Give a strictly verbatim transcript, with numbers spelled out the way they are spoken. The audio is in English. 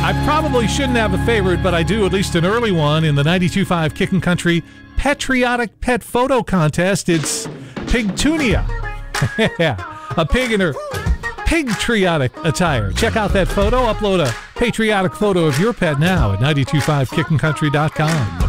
I probably shouldn't have a favorite, but I do, at least an early one, in the ninety-two point five Kickin' Country Patriotic Pet Photo Contest. It's Pigtunia. A pig in her patriotic attire. Check out that photo. Upload a patriotic photo of your pet now at nine two five kickin country dot com.